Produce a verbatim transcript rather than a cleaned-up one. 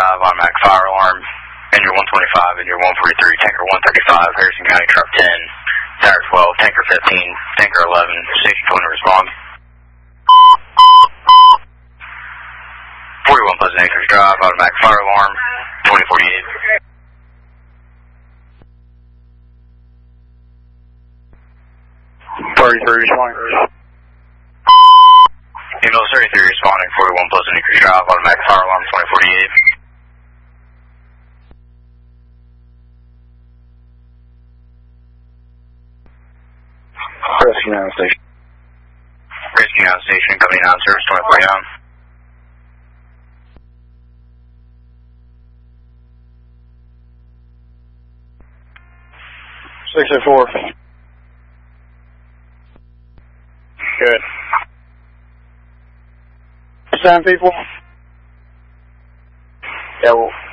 five, automatic fire alarm. Engine one twenty-five, engine one forty-three, tanker one thirty-five, Harrison County truck ten, tire twelve, tanker fifteen, tanker eleven, station twenty respond. forty-one Pleasant Acres Drive, automatic fire alarm, twenty forty-eight. thirty-three responding. Email thirty-three responding, forty-one Pleasant Acres Drive, automatic fire alarm, twenty forty-eight. Rescue nine station. Rescue nine station, coming on service, twenty forty-nine. six oh four. Good. Seven people? Yeah, well,